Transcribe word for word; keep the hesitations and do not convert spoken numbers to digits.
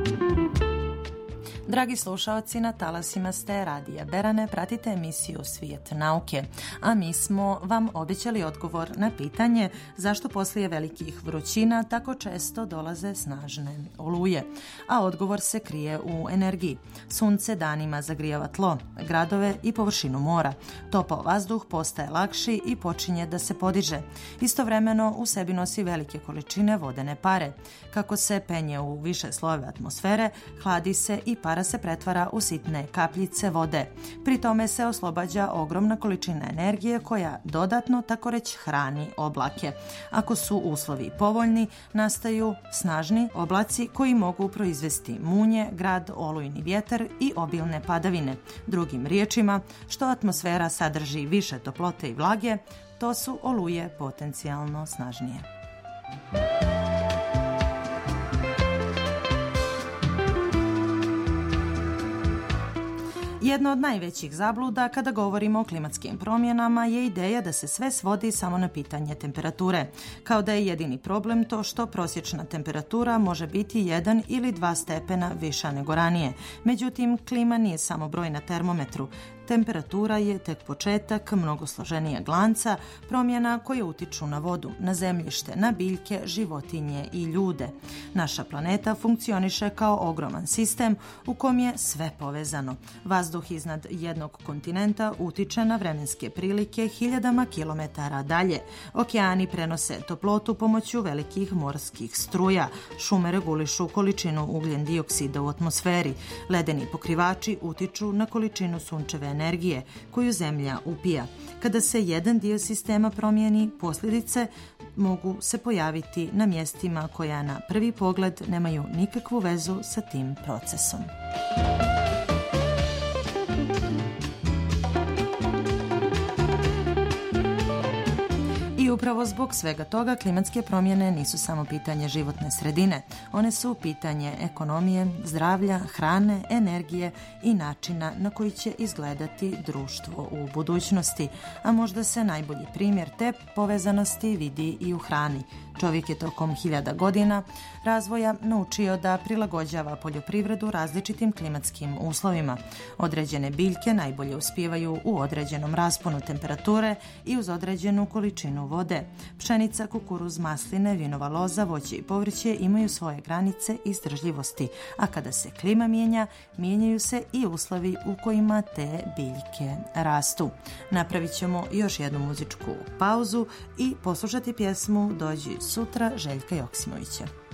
Dragi slušaoci, na talasima ste Radija Berane, pratite emisiju Svijet nauke, a mi smo vam obećali odgovor na pitanje zašto poslije velikih vrućina tako često dolaze snažne oluje. A odgovor se krije u energiji. Sunce danima zagrijava tlo, gradove i površinu mora. Topao vazduh postaje lakši i počinje da se podiže. Istovremeno u sebi nosi velike količine vodene pare. Kako se penje u više slojeve atmosfere, hladi se i para se pretvara u sitne kapljice vode. Pri tome se oslobađa ogromna količina energije koja dodatno, tako reći, hrani oblake. Ako su uslovi povoljni, nastaju snažni oblaci koji mogu proizvesti munje, grad, olujni vjetar i obilne padavine. Drugim riječima, što atmosfera sadrži više toplote i vlage, to su oluje potencijalno snažnije. Jedna od najvećih zabluda kada govorimo o klimatskim promjenama je ideja da se sve svodi samo na pitanje temperature, kao da je jedini problem to što prosječna temperatura može biti jedan ili dva stepena viša nego ranije. Međutim, klima nije samo broj na termometru. Temperatura je tek početak mnogo složenijeg lanca promjena koje utiču na vodu, na zemljište, na biljke, životinje i ljude. Naša planeta funkcioniše kao ogroman sistem u kom je sve povezano. Vazduh iznad jednog kontinenta utiče na vremenske prilike hiljadama kilometara dalje. Okeani prenose toplotu pomoću velikih morskih struja. Šume regulišu količinu ugljen dioksida u atmosferi. Ledeni pokrivači utiču na količinu sunčeve energije koju Zemlja upija. Kada se jedan dio sistema promijeni, posljedice mogu se pojaviti na mjestima koja na prvi pogled nemaju nikakvu vezu sa tim procesom. I upravo zbog svega toga klimatske promjene nisu samo pitanje životne sredine. One su pitanje ekonomije, zdravlja, hrane, energije i načina na koji će izgledati društvo u budućnosti. A možda se najbolji primjer te povezanosti vidi i u hrani. Čovjek je tokom hiljada godina razvoja naučio da prilagođava poljoprivredu različitim klimatskim uslovima. Određene biljke najbolje uspijevaju u određenom rasponu temperature i uz određenu količinu vode. Pšenica, kukuruz, masline, vinova loza, voće i povrće imaju svoje granice izdržljivosti, a kada se klima mijenja, mijenjaju se i uslovi u kojima te biljke rastu. Napravit ćemo još jednu muzičku pauzu i poslušati pjesmu Dođi sutra Željka Joksimovića.